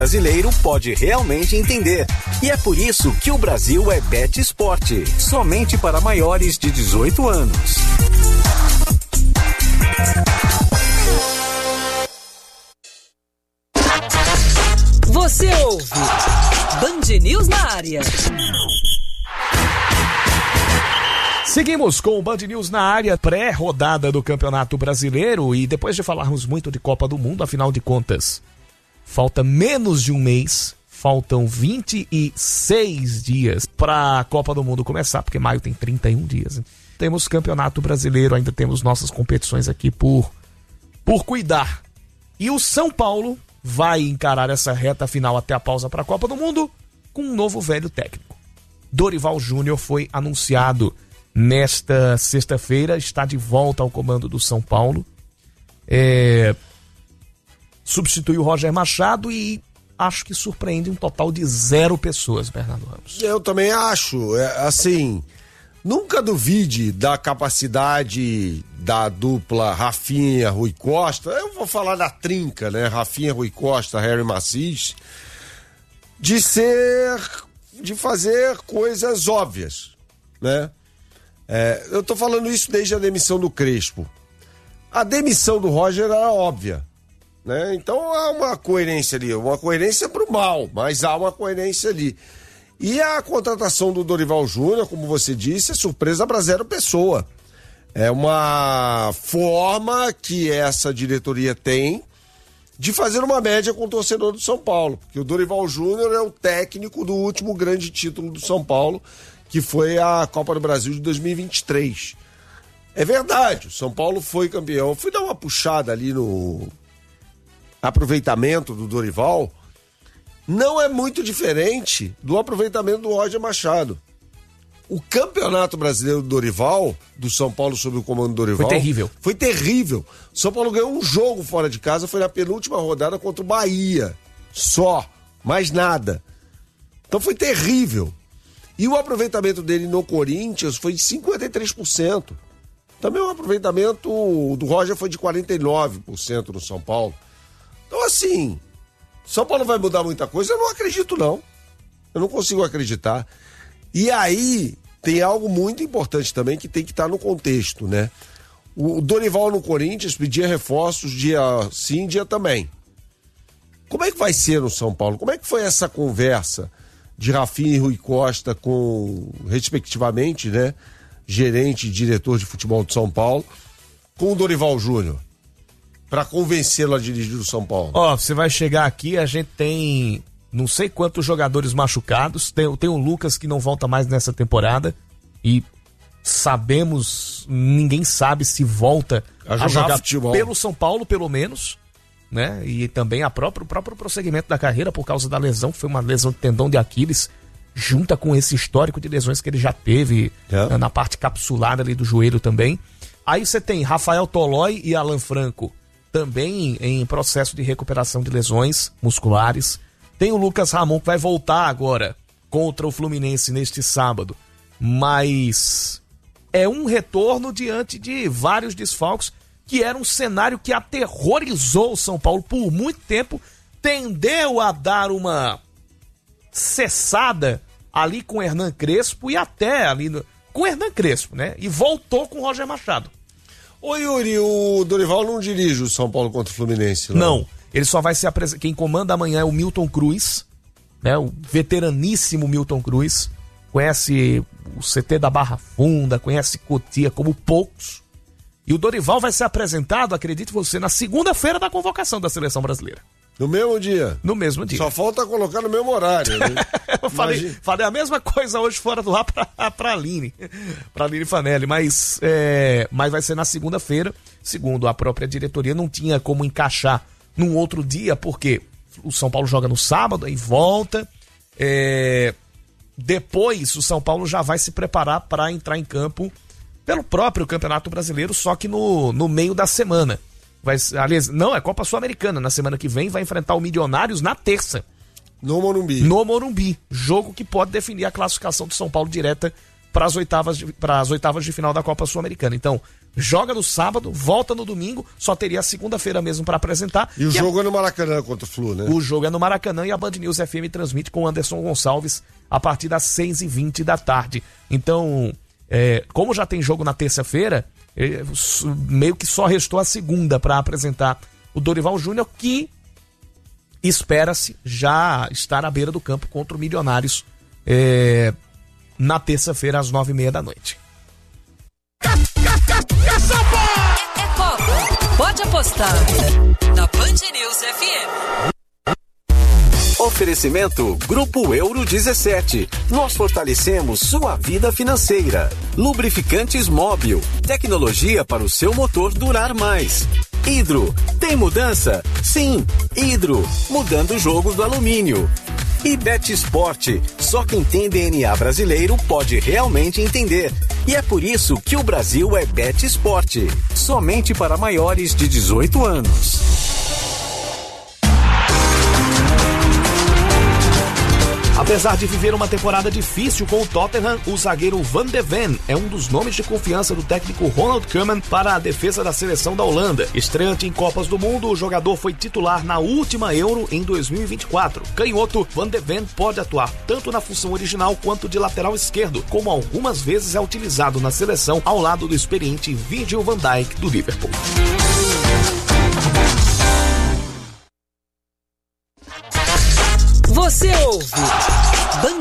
brasileiro pode realmente entender. E é por isso que o Brasil é Bet Esporte, somente para maiores de 18 anos. Você ouve Band News na área. Seguimos com o Band News na área, pré-rodada do Campeonato Brasileiro, e depois de falarmos muito de Copa do Mundo, afinal de contas, falta menos de um mês, faltam 26 dias para a Copa do Mundo começar, porque maio tem 31 dias. Temos Campeonato Brasileiro, ainda temos nossas competições aqui por cuidar. E o São Paulo vai encarar essa reta final até a pausa para a Copa do Mundo com um novo velho técnico. Dorival Júnior foi anunciado nesta sexta-feira, está de volta ao comando do São Paulo. Substituiu o Roger Machado e acho que surpreende um total de 0 pessoas, Bernardo Ramos. Eu também acho, assim, nunca duvide da capacidade da dupla Rafinha, Rui Costa, eu vou falar da trinca, né, Rafinha, Rui Costa, Harry Macis, de fazer coisas óbvias, né? Eu tô falando isso desde a demissão do Crespo. A demissão do Roger era óbvia, né? Então há uma coerência ali, uma coerência pro mal, mas há uma coerência ali. E a contratação do Dorival Júnior, como você disse, é surpresa para 0 pessoa. É uma forma que essa diretoria tem de fazer uma média com o torcedor do São Paulo, porque o Dorival Júnior é o técnico do último grande título do São Paulo, que foi a Copa do Brasil de 2023. É verdade, o São Paulo foi campeão. Fui dar uma puxada ali no aproveitamento do Dorival. Não é muito diferente do aproveitamento do Roger Machado. O Campeonato Brasileiro do Dorival, do São Paulo sob o comando do Dorival... Foi terrível. O São Paulo ganhou um jogo fora de casa, foi na penúltima rodada contra o Bahia. Só, mais nada. Então foi terrível. E o aproveitamento dele no Corinthians foi de 53%. Também o aproveitamento do Roger foi de 49% no São Paulo. Então, assim, São Paulo vai mudar muita coisa? Eu não acredito, não. Eu não consigo acreditar. E aí, tem algo muito importante também que tem que estar no contexto, né? O Dorival no Corinthians pedia reforços dia sim, dia também. Como é que vai ser no São Paulo? Como é que foi essa conversa de Rafinha e Rui Costa com, respectivamente, né, gerente e diretor de futebol de São Paulo, com o Dorival Júnior, para convencê-lo a dirigir o São Paulo? Você vai chegar aqui, a gente tem não sei quantos jogadores machucados, tem o Lucas que não volta mais nessa temporada, e ninguém sabe se volta a jogar futebol pelo São Paulo, pelo menos, né? E também o próprio prosseguimento da carreira por causa da lesão, que foi uma lesão de tendão de Aquiles, junta com esse histórico de lesões que ele já teve na parte capsulada ali do joelho também. Aí você tem Rafael Tolói e Alan Franco também em processo de recuperação de lesões musculares. Tem o Lucas Ramon, que vai voltar agora contra o Fluminense neste sábado, mas é um retorno diante de vários desfalques, que era um cenário que aterrorizou o São Paulo por muito tempo, tendeu a dar uma cessada ali com o Hernan Crespo e até ali com o Hernan Crespo, né? E voltou com o Roger Machado. Ô Yuri, o Dorival não dirige o São Paulo contra o Fluminense, não? Ele só vai ser quem comanda amanhã é o Milton Cruz, né? O veteraníssimo Milton Cruz. Conhece o CT da Barra Funda, conhece Cotia como poucos. E o Dorival vai ser apresentado, acredite você, na segunda-feira da convocação da Seleção Brasileira. No mesmo dia? No mesmo dia. Só falta colocar no mesmo horário, né? Eu falei a mesma coisa hoje fora do ar pra Aline Fanelli, mas vai ser na segunda-feira. Segundo a própria diretoria, não tinha como encaixar num outro dia, porque o São Paulo joga no sábado, aí volta. Depois o São Paulo já vai se preparar para entrar em campo pelo próprio Campeonato Brasileiro, só que no meio da semana. Aliás, não, é Copa Sul-Americana. Na semana que vem vai enfrentar o Milionários na terça. No Morumbi. Jogo que pode definir a classificação do São Paulo direta para as oitavas de final da Copa Sul-Americana. Então, joga no sábado, volta no domingo, só teria a segunda-feira mesmo para apresentar. E o jogo é no Maracanã contra o Flu, né? O jogo é no Maracanã e a Band News FM transmite com o Anderson Gonçalves a partir das 6h20 da tarde. Então, como já tem jogo na terça-feira, meio que só restou a segunda para apresentar o Dorival Júnior, que espera-se já estar à beira do campo contra o Milionários na terça-feira às 9h30 da noite. É Copa. Pode apostar na Band News FM. Oferecimento Grupo Euro 17. Nós fortalecemos sua vida financeira. Lubrificantes Móbil. Tecnologia para o seu motor durar mais. Hidro. Tem mudança? Sim. Hidro. Mudando o jogo do alumínio. E Betsport. Só quem tem DNA brasileiro pode realmente entender. E é por isso que o Brasil é Betsport. Somente para maiores de 18 anos. Apesar de viver uma temporada difícil com o Tottenham, o zagueiro Van de Ven é um dos nomes de confiança do técnico Ronald Koeman para a defesa da seleção da Holanda. Estreante em Copas do Mundo, o jogador foi titular na última Euro em 2024. Canhoto, Van de Ven pode atuar tanto na função original quanto de lateral esquerdo, como algumas vezes é utilizado na seleção ao lado do experiente Virgil van Dijk do Liverpool. Você ouve